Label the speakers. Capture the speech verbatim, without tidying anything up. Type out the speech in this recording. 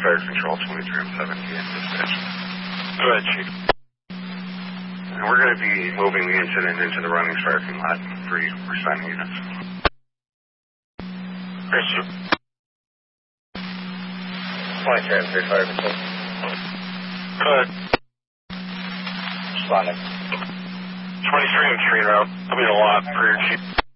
Speaker 1: Fire Control, twenty-three oh seven, P M dispatch.
Speaker 2: Go ahead, Chief.
Speaker 1: And we're going to be moving the incident into the running parking lot for responding units.
Speaker 2: Chris, Chief.
Speaker 1: twenty-three oh three Fire Control.
Speaker 2: Go ahead.
Speaker 1: Responding.
Speaker 2: twenty-three oh three route. I'll be a lot for your Chief.